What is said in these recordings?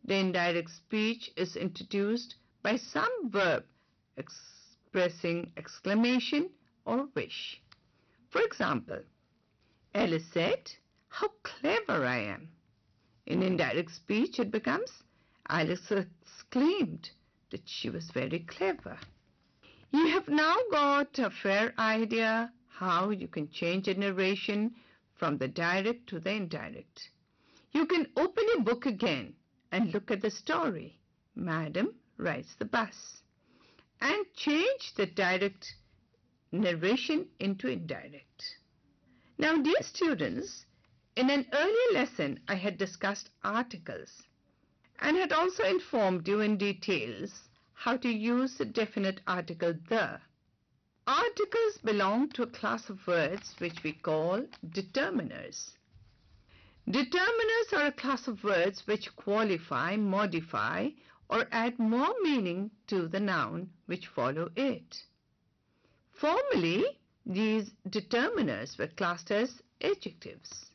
The indirect speech is introduced by some verb expressing exclamation or wish. For example, Alice said, "How clever I am." In indirect speech, it becomes, Alice exclaimed that she was very clever. You have now got a fair idea how you can change a narration from the direct to the indirect. You can open your book again and look at the story, Madam Rides the Bus, and change the direct narration into indirect. Now, dear students, in an earlier lesson, I had discussed articles and had also informed you in details how to use the definite article the. Articles belong to a class of words which we call determiners. Determiners are a class of words which qualify, modify, or add more meaning to the noun which follow it. Formerly, these determiners were classed as adjectives.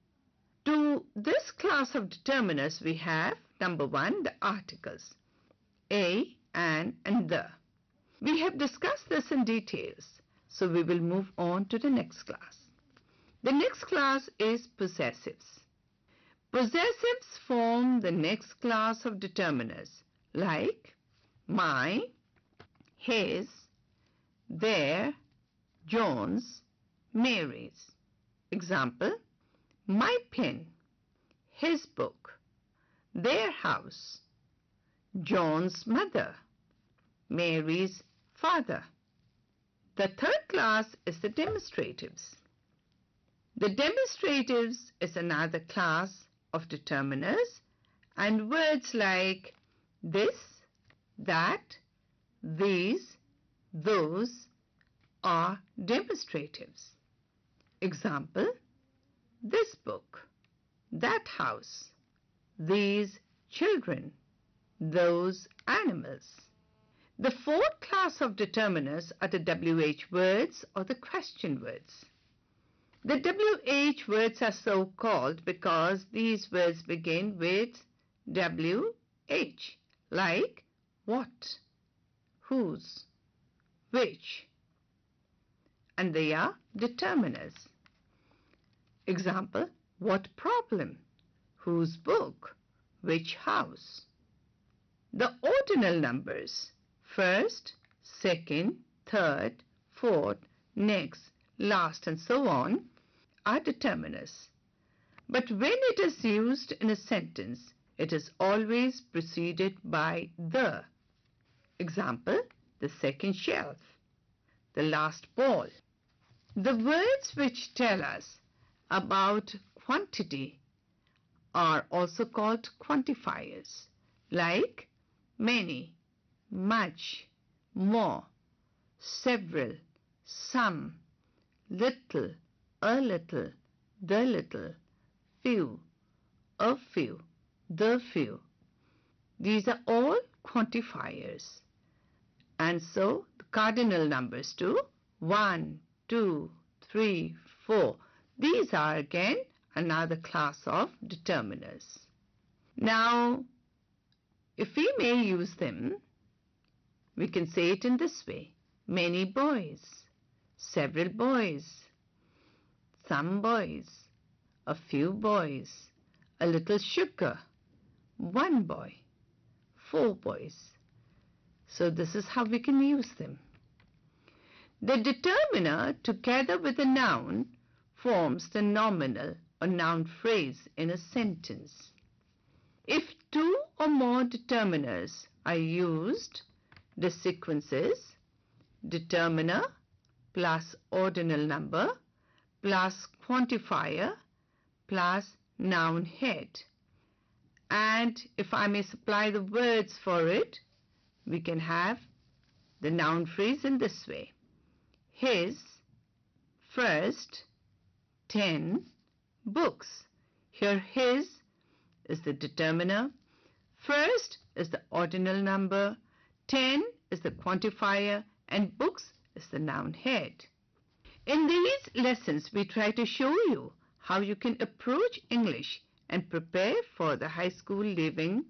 To this class of determiners we have, number one, the articles, a, an, and the. We have discussed this in details, so we will move on to the next class. The next class is possessives. Possessives form the next class of determiners like my, his, their, John's, Mary's. Example, my pen, his book, their house, John's mother, Mary's father. The third class is the demonstratives. The demonstratives is another class of determiners, and words like this, that, these, those are demonstratives. Example, this book, that house, these children, those animals. The fourth class of determiners are the WH words or the question words. The WH words are so called because these words begin with WH, like what, whose, which, and they are determiners. Example, what problem, whose book, which house. The ordinal numbers, first, second, third, fourth, next, last, and so on, are determiners. But when it is used in a sentence, it is always preceded by the. Example, the second shelf, the last ball. The words which tell us about quantity are also called quantifiers, like many, much, more, several, some, little, a little, the little, few, a few, the few. These are all quantifiers. And so the cardinal numbers too, 1, 2, 3, 4. These are again another class of determiners. Now, if we may use them, we can say it in this way. Many boys, several boys, some boys, a few boys, a little sugar, one boy, 4 boys. So this is how we can use them. The determiner together with a noun forms the nominal or noun phrase in a sentence. If 2 or more determiners are used, the sequence is determiner plus ordinal number plus quantifier plus noun head. And if I may supply the words for it, we can have the noun phrase in this way. His first 10 books. Here his is the determiner, first is the ordinal number, 10 is the quantifier, and books is the noun head. In these lessons, we try to show you how you can approach English and prepare for the high school leaving